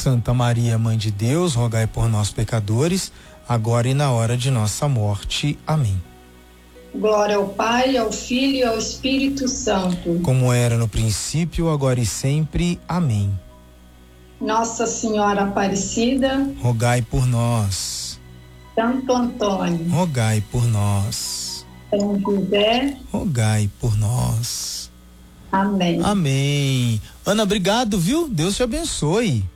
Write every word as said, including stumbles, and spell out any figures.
Santa Maria, Mãe de Deus, rogai por nós, pecadores, agora e na hora de nossa morte. Amém. Glória ao Pai, ao Filho e ao Espírito Santo. Como era no princípio, agora e sempre. Amém. Nossa Senhora Aparecida, rogai por nós. Santo Antônio, rogai por nós. São José, rogai por nós. Amém. Amém. Ana, obrigado, viu? Deus te abençoe.